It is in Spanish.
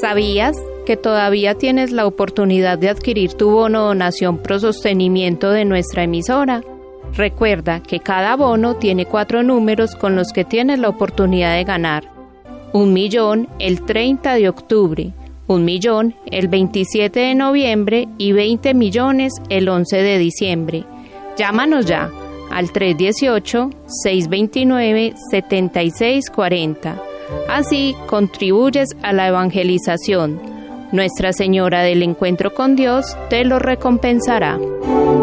¿Sabías que todavía tienes la oportunidad de adquirir tu bono donación pro sostenimiento de nuestra emisora? Recuerda que cada bono tiene 4 números con los que tienes la oportunidad de ganar. 1.000.000 el 30 de octubre, 1.000.000 el 27 de noviembre y 20 millones el 11 de diciembre. Llámanos ya al 318-629-7640. Así contribuyes a la evangelización. Nuestra Señora del Encuentro con Dios te lo recompensará.